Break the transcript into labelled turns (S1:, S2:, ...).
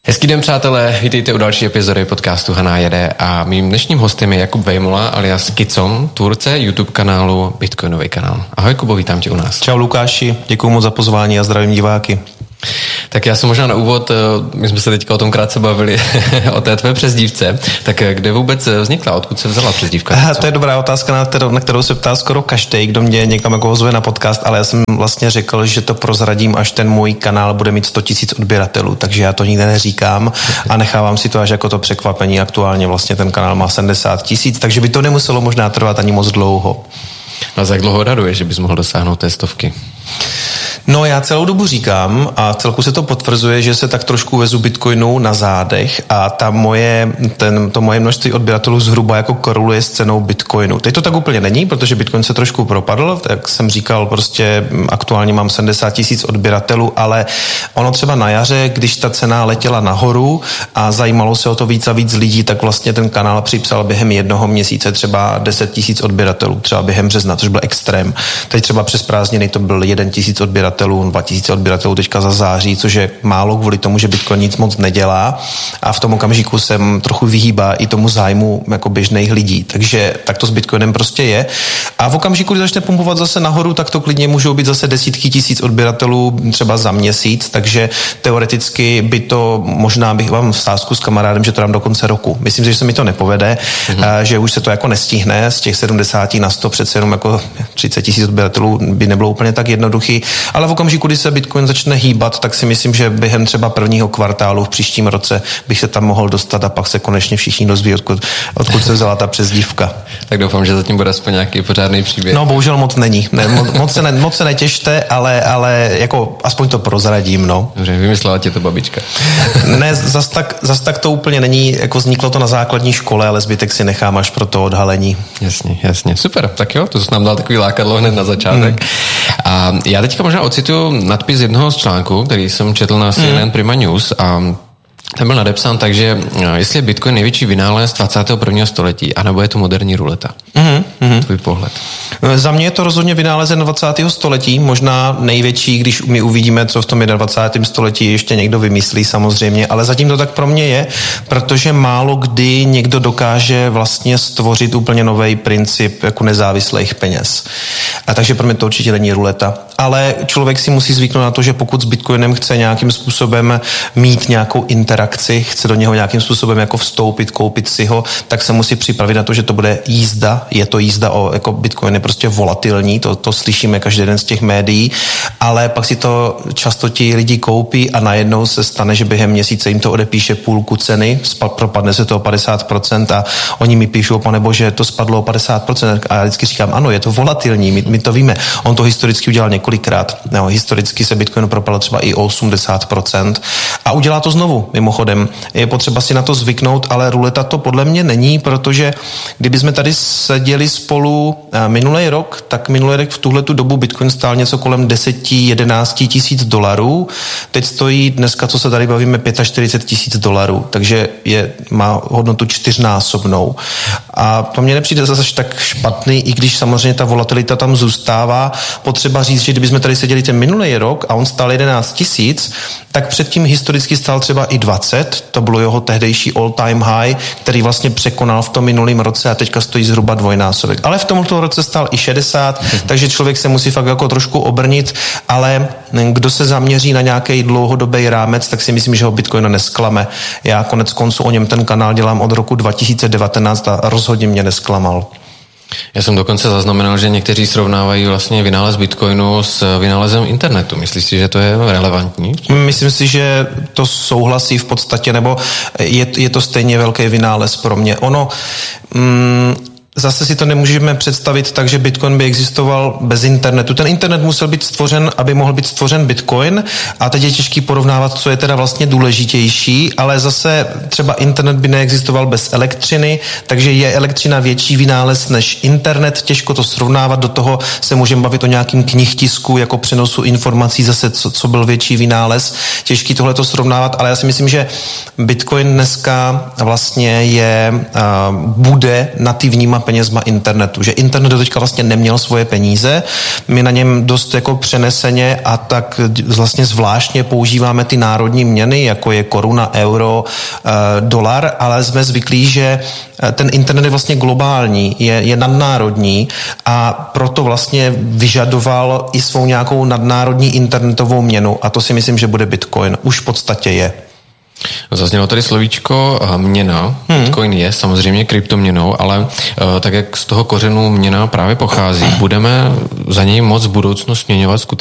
S1: Hezký den, přátelé, vítejte u další epizody podcastu Haná jede a mým dnešním hostem je Jakub Vejmula alias Kicom, tvůrce YouTube kanálu Bitcoinový kanál. Ahoj Kubo, vítám tě u nás.
S2: Čau Lukáši, děkuju moc za pozvání a zdravím diváky.
S1: Tak já jsem možná na úvod, my jsme se teďka o tom krátce bavili, o té tvé přezdívce, tak kde vůbec vznikla, odkud se vzala přezdívka?
S2: To je dobrá otázka, na kterou se ptá skoro každý, kdo mě někam jako ozve na podcast, ale já jsem vlastně řekl, že to prozradím, až ten můj kanál bude mít 100 000 odběratelů, takže já to nikde neříkám a nechávám si to až jako to překvapení. Aktuálně vlastně ten kanál má 70 000, takže by to nemuselo možná trvat ani moc dlouho.
S1: A za jak dlouho raduješ, že bys mohl dosáhnout té 100 000?
S2: No já celou dobu říkám a celku se to potvrzuje, že se tak trošku vezu Bitcoinu na zádech a to moje množství odběratelů zhruba jako koreluje s cenou Bitcoinu. Teď to tak úplně není, protože Bitcoin se trošku propadl, tak jsem říkal, prostě aktuálně mám 70 000 odběratelů, ale ono třeba na jaře, když ta cena letěla nahoru a zajímalo se o to víc a víc lidí, tak vlastně ten kanál připsal během jednoho měsíce třeba 10 000 odběratelů, třeba během března, což byl extrém. Teď třeba přes prázdniny to byl 1 000 odběratelů, 2000 odběratelů teďka za září, což je málo kvůli tomu, že Bitcoin nic moc nedělá a v tom okamžiku jsem trochu vyhýbá i tomu zájmu jako běžných lidí. Takže tak to s Bitcoinem prostě je. A v okamžiku, kdy začne pumpovat zase nahoru, tak to klidně můžou být zase desítky tisíc odběratelů třeba za měsíc, takže teoreticky by to, možná bych vám v sázku s kamarádem, že to dám do konce roku. Myslím si, že se mi to nepovede, že už se to jako nestihne, z těch 70 na 100 přece jenom jako 30 000 odběratelů by nebylo úplně tak jednoduchý, ale v okamžiku, kdy se Bitcoin začne hýbat, tak si myslím, že během třeba prvního kvartálu v příštím roce bych se tam mohl dostat a pak se konečně všichni dozví, odkud se vzala ta přezdívka.
S1: Tak doufám, že zatím bude aspoň nějaký pořádný příběh.
S2: No, bohužel moc není. Moc se netěšte, ale jako aspoň to prozradím, no.
S1: Dobře, vymyslela tě to babička.
S2: Ne, zas tak to úplně není, jako vzniklo to na základní škole, ale zbytek si nechám až pro to odhalení.
S1: Jasně. Super, tak jo, to jsi nám dal takový lákadlo hned na začátek. A já teďka možná ocituju nadpis jednoho z článků, který jsem četl na CNN Prima News a tam byl nadepsán tak, že jestli je Bitcoin největší vynález 21. století, anebo je to moderní ruleta. Tvůj pohled.
S2: Za mě je to rozhodně vynálezem 20. století, možná největší, když my uvidíme, co v tom 21. století ještě někdo vymyslí samozřejmě, ale zatím to tak pro mě je, protože málo kdy někdo dokáže vlastně stvořit úplně nový princip jako nezávislých peněz. A takže pro mě to určitě není ruleta. Ale člověk si musí zvyknout na to, že pokud s Bitcoinem chce nějakým způsobem mít nějakou interakci, chce do něho nějakým způsobem jako vstoupit, koupit si ho, tak se musí připravit na to, že to bude jízda. Je to jízda jako Bitcoin je prostě volatilní, to slyšíme každý den z těch médií, ale pak si to často ti lidi koupí a najednou se stane, že během měsíce jim to odepíše půlku ceny, propadne se to o 50% a oni mi píšou, pane bože, to spadlo o 50% a já vždycky říkám, ano, je to volatilní, my to víme. On to historicky udělal několikrát. No, historicky se Bitcoin propadl třeba i o 80% a udělá to znovu. Mimochodem, je potřeba si na to zvyknout, ale ruleta to podle mě není, protože kdyby jsme tady seděli spolu minulý rok, tak minulý rok v tuhletu dobu Bitcoin stál něco kolem 10-11 tisíc dolarů. Teď stojí dneska, co se tady bavíme, 45 tisíc dolarů, takže má hodnotu 4násobnou. A to mně nepřijde zase tak špatný, i když samozřejmě ta volatilita tam zůstává. Potřeba říct, že kdybychom tady seděli ten minulý rok a on stál 11 tisíc, tak předtím historicky stál třeba i 20, to bylo jeho tehdejší all-time high, který vlastně překonal v tom minulém roce a teďka stojí zhruba dvojnásobek. Ale v tomto roce stál i 60, takže člověk se musí fakt jako trošku obrnit, ale kdo se zaměří na nějaký dlouhodobý rámec, tak si myslím, že ho Bitcoin nesklame. Já konec konců o něm ten kanál dělám od roku 2019 a rozhodně mě nesklamal.
S1: Já jsem dokonce zaznamenal, že někteří srovnávají vlastně vynález Bitcoinu s vynálezem internetu. Myslíš si, že to je relevantní?
S2: Myslím si, že to souhlasí v podstatě, nebo je to stejně velký vynález pro mě. Zase si to nemůžeme představit tak, že Bitcoin by existoval bez internetu. Ten internet musel být stvořen, aby mohl být stvořen Bitcoin a teď je těžký porovnávat, co je teda vlastně důležitější, ale zase třeba internet by neexistoval bez elektřiny, takže je elektřina větší vynález než internet, těžko to srovnávat, do toho se můžeme bavit o nějakým knihtisku, jako přenosu informací, zase co byl větší vynález, těžký tohle to srovnávat, ale já si myslím, že Bitcoin dneska vlastně bude nativníma penězma internetu, že internet do teďka vlastně neměl svoje peníze, my na něm dost jako přeneseně a tak vlastně zvláštně používáme ty národní měny, jako je koruna, euro, dolar, ale jsme zvyklí, že ten internet je vlastně globální, je nadnárodní a proto vlastně vyžadoval i svou nějakou nadnárodní internetovou měnu a to si myslím, že bude Bitcoin. Už v podstatě je.
S1: Zaznělo tady slovíčko měna. Bitcoin je samozřejmě kryptoměnou, ale tak jak z toho kořenu měna právě pochází, budeme za něj moc v budoucnu směňovat skutečně